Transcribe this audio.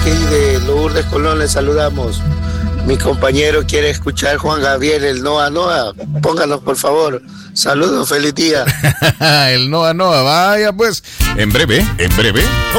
aquí de Lourdes Colón, le saludamos. Mi compañero quiere escuchar Juan Gabriel, el Noa Noa. Pónganos, por favor. Saludos, feliz día. El Noa Noa, vaya pues. En breve.